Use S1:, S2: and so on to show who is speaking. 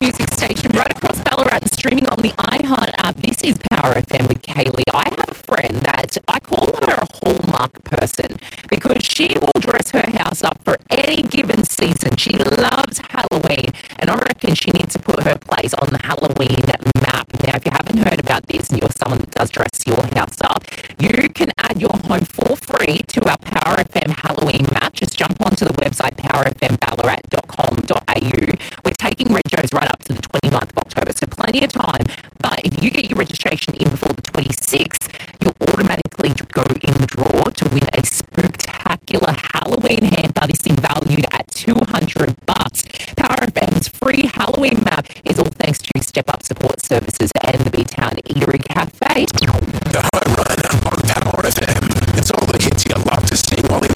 S1: music station right across Ballarat and streaming on the iHeart app. This is Power FM with Kaylee. I have a friend that I call her a hallmark person because she will dress her house up for any given season. She loves Halloween, and I reckon she needs to put her place on the Halloween map. Now, if you haven't heard about this and you're someone that does dress your house up, you can add your home for free to our Power FM Halloween map. Just jump onto the website powerfmballarat.com.au. We're taking regos right up to the 29th of October, so plenty of time. But if you get your registration in before the 26th, you'll automatically go in the draw to win a spooktacular Halloween hamper. This thing valued at $200. Power FM's free Halloween map is all thanks to Step Up Support Services and the B-Town Eatery Cafe.
S2: The Home Run on Power FM. It's all the hits you love.